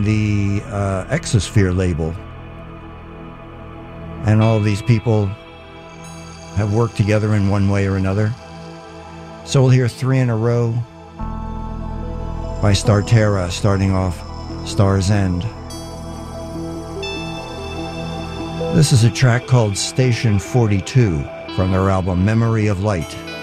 the Exosphere label. And all of these people have worked together in one way or another. So we'll hear 3 in a row by Starterra, starting off Star's End. This is a track called Station 42 from their album Memory of Light.